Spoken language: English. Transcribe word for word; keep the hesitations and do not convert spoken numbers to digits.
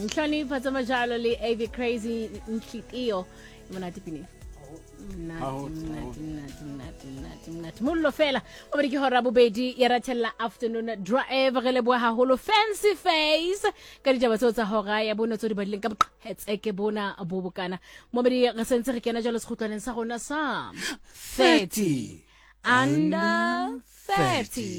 Nhlonipha tsa majalo le A V Crazy Nhlitiyo. Monate pini. Mnati, mnati, mnati, mnati, mnati, mnati. Mollo fela. O bere ke hora bobedi ya ratella afternoon drive re le bua haholo Fancy Face. Ka ditaba tso tsa hora ya bona tso di badileng ka boqhetseke bona bobokana. Mo bere re sentse re kena jalo sekhutlwaneng sa rona sa thirty under thirty.